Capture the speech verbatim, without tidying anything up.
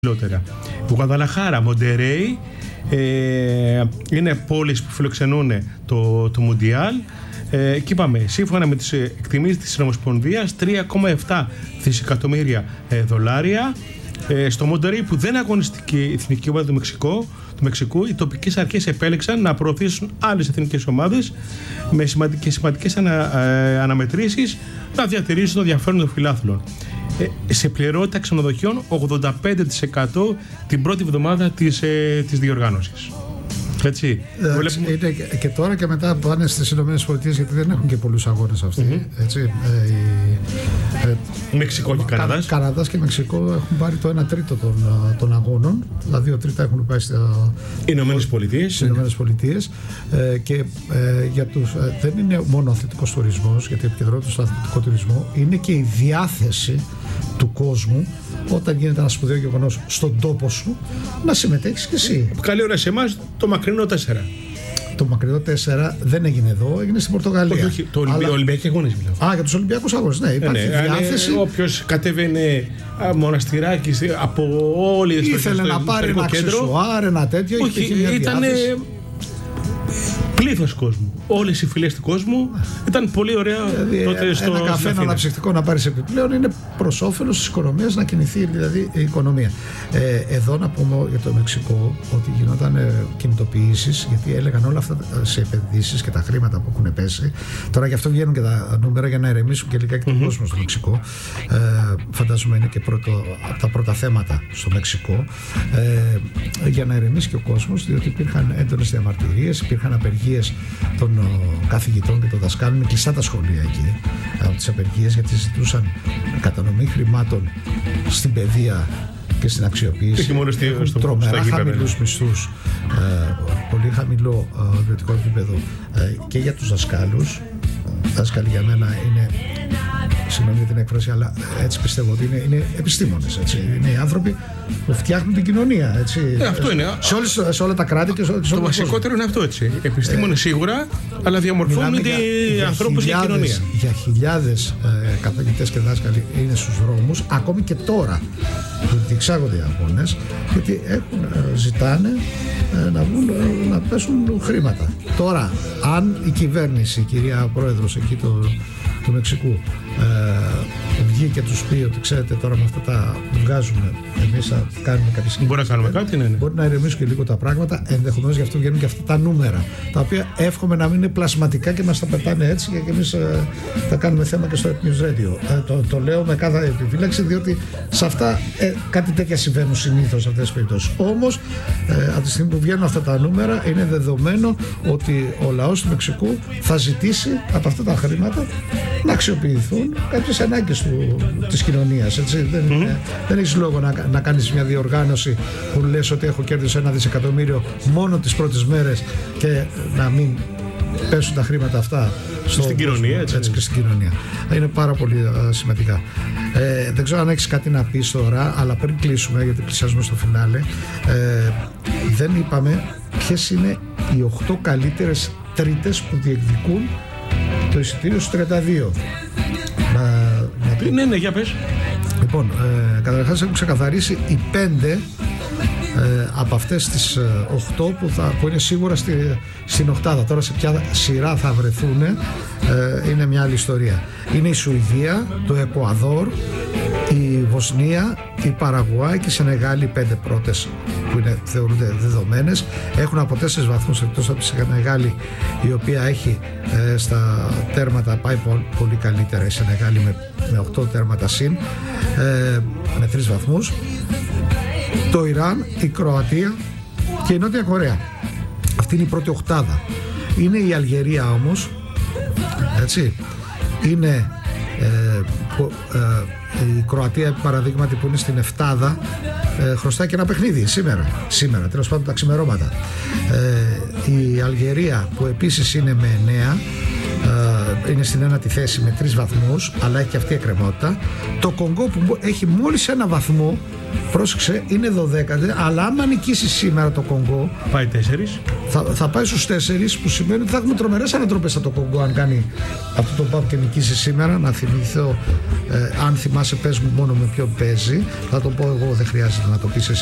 ψηλότερα. Γουαδαλαχάρα, Μοντερέι ε, είναι πόλεις που φιλοξενούν το, το Μουντιάλ. Ε, και είπαμε, σύμφωνα με τις εκτιμήσεις της Συνομοσπονδίας, τρία κόμμα επτά δισεκατομμύρια ε, δολάρια. Ε, στο Μοντερέι, που δεν είναι αγωνιστική εθνική ομάδα του Μεξικού, του Μεξικού, οι τοπικές αρχές επέλεξαν να προωθήσουν άλλες εθνικές ομάδες με σημαντικές, σημαντικές ανα, ε, αναμετρήσεις, να διατηρήσουν το ενδιαφέρον των φιλάθλων. Ε, σε πληρότητα ξενοδοχείων ογδόντα πέντε τοις εκατό την πρώτη εβδομάδα της, ε, της διοργάνωσης. Έτσι. Ε, βλέπουμε... Είναι και τώρα και μετά πάνε στις Ηνωμένες Πολιτείες, γιατί δεν έχουν και πολλούς αγώνες αυτοί. Mm-hmm. Έτσι. Ε, η, ε, Μεξικό και Καναδάς. Κα, Καναδάς και Μεξικό έχουν πάρει το ένα τρίτο των, των αγώνων. Δηλαδή, δύο τρίτα έχουν πάει στις Ηνωμένες Πολιτείες. Ηνωμένες Πολιτείες. Ε, και ε, για τους, ε, δεν είναι μόνο ο αθλητικός τουρισμός, γιατί επικεντρώνεται στον αθλητικό τουρισμό, είναι και η διάθεση του κόσμου, όταν γίνεται ένα σπουδαίο γεγονός στον τόπο σου, να συμμετέχεις και εσύ. Καλή ώρα σε εμάς το μακρινό τέσσερα. Το μακρινό τέσσερα δεν έγινε εδώ, έγινε στην Πορτογαλία. Όχι, όχι, το Ολυμπι... Αλλά... Ολυμπιακοί αγώνες μιλάω. Α, για τους Ολυμπιακούς αγώνες, ναι, υπάρχει ναι, διάθεση. Όποιος κατέβαινε α, μοναστηράκι από όλη την ήθελε να πάρει ένα αξεσουάρ, ένα τέτοιο. Όχι, ήταν πλήθος κόσμου. Όλες οι φυλές του κόσμου ήταν πολύ ωραία. Δηλαδή, τότε στο, ένα καφέ, ένα αναψυκτικό να πάρεις επιπλέον είναι προς όφελος της οικονομίας, να κινηθεί δηλαδή η οικονομία. Ε, εδώ να πούμε για το Μεξικό ότι γινόταν ε, κινητοποιήσεις, γιατί έλεγαν όλα αυτά σε επενδύσεις και τα χρήματα που έχουν πέσει. Τώρα γι' αυτό βγαίνουν και τα νούμερα για να ερεμήσουν και λιγάκι τον κόσμο στο Μεξικό. Ε, φαντάζομαι είναι και πρώτο, από τα πρώτα θέματα στο Μεξικό. Ε, για να ερεμήσει και ο κόσμος, διότι υπήρχαν έντονες διαμαρτυρίες, υπήρχαν απεργίες των καθηγητών και των δασκάλων, είναι κλειστά τα σχολεία εκεί από τις απεργίες, γιατί ζητούσαν κατανομή χρημάτων στην παιδεία και στην αξιοποίηση. Και μόνο στη, στο, τρομερά χαμηλούς μισθούς, ε, πολύ χαμηλό ε, βιωτικό επίπεδο ε, και για τους δασκάλους. Δάσκαλοι για μένα είναι, συγγνώμη για την έκφραση, αλλά έτσι πιστεύω ότι είναι, είναι επιστήμονες. Έτσι. Είναι οι άνθρωποι που φτιάχνουν την κοινωνία. Έτσι. Ε, αυτό είναι. Σε, όλες, σε όλα τα κράτη και σε όλες. Το βασικότερο είναι αυτό. Έτσι. Επιστήμονες ε, σίγουρα, αλλά διαμορφώνουν οι ανθρώπους για κοινωνία. Για χιλιάδες ε, καθηγητές και δάσκαλοι είναι στους δρόμους, ακόμη και τώρα που διεξάγονται οι αγώνες, γιατί έχουν, ε, ζητάνε ε, να, βγουν, ε, να πέσουν χρήματα. Τώρα, αν η κυβέρνηση, η κυρία Πρόεδρος εκεί το, του Μεξικού, ε, βγει και τους πει ότι ξέρετε τώρα με αυτά τα βγάζουμε, εμείς θα κάνουμε κάποιες κινήσεις. Μπορεί να κάνουμε κάτι, ναι, ναι. Μπορεί να ηρεμήσουν και λίγο τα πράγματα, ενδεχομένως γι' αυτό βγαίνουν και αυτά τα νούμερα, τα οποία εύχομαι να μην είναι πλασματικά και μας τα πετάνε έτσι, και εμείς ε, θα κάνουμε θέμα και στο News Radio. Ε, το, το λέω με κάθε επιφύλαξη, διότι σε αυτά ε, κάτι τέτοια συμβαίνουν συνήθως σε αυτές τις περιπτώσεις. Όμως, ε, από τη στιγμή που βγαίνουν αυτά τα νούμερα, είναι δεδομένο ότι ο λαός του Μεξικού θα ζητήσει από αυτά τα χρήματα να αξιοποιηθούν κάποιες ανάγκες του, της κοινωνίας. Έτσι. Δεν, mm-hmm. ε, δεν έχεις λόγο να, να κάνεις μια διοργάνωση που λες ότι έχω κέρδος ένα δισεκατομμύριο μόνο τις πρώτες μέρες και να μην πέσουν τα χρήματα αυτά στο, στην κοινωνία. Έτσι, έτσι, και στην κοινωνία. Είναι πάρα πολύ uh, σημαντικά. Ε, δεν ξέρω αν έχεις κάτι να πεις τώρα, αλλά πριν κλείσουμε, γιατί πλησιάζουμε στο φινάλε, ε, δεν είπαμε ποιες είναι οι οκτώ καλύτερες τρίτες που διεκδικούν το εισιτήριο στους τριάντα δύο. Να, να... Ναι, ναι, για πες. Λοιπόν, ε, καταρχάς έχουν ξεκαθαρίσει οι πέντε ε, από αυτές τις οκτώ που, θα, που είναι σίγουρα στη, στην οκτάδα. Τώρα σε ποια σειρά θα βρεθούν ε, είναι μια άλλη ιστορία. Είναι η Σουηδία, το Εκουαδόρ, η Βοσνία, η Παραγουάη και η Σενεγάλη, οι πέντε πρώτες που είναι, θεωρούνται δεδομένες. Έχουν από τέσσερις βαθμούς, εκτός από τη Σενεγάλη, η οποία έχει ε, στα τέρματα πάει πολύ, πολύ καλύτερα, η Σενεγάλη με, με οκτώ τέρματα συν, ε, με τρεις βαθμούς. Το Ιράν, η Κροατία και η Νότια Κορέα. Αυτή είναι η πρώτη οκτάδα. Είναι η Αλγερία όμως, έτσι, είναι ε, που, ε, η Κροατία παραδείγματι που είναι στην εφτάδα, ε, χρωστάει και ένα παιχνίδι σήμερα, σήμερα τέλος πάντων τα ξημερώματα. Ε, η Αλγερία που επίσης είναι με εννέα, είναι στην ένατη θέση με τρεις βαθμούς, αλλά έχει και αυτή η εκκρεμότητα. Το Κονγκό που έχει μόλις ένα βαθμό, πρόσεξε, είναι δωδέκατη, αλλά άμα νικήσει σήμερα το Κονγκό, πάει τέσσερις. Θα, θα πάει στους τέσσερις, που σημαίνει ότι θα έχουμε τρομερές ανατροπές από το Κονγκό αν κάνει αυτό το παπ και νικήσει σήμερα. Να θυμηθώ, ε, αν θυμάσαι, πες μου μόνο με ποιον παίζει. Θα το πω εγώ, δεν χρειάζεται να το πεις εσύ.